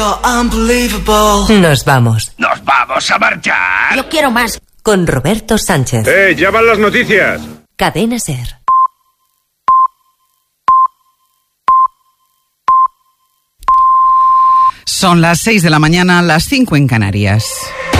Nos vamos. ¿Nos vamos a marchar? Yo quiero más. Con Roberto Sánchez. Ya van las noticias. Cadena SER. Son las 6 de la mañana, las 5 en Canarias.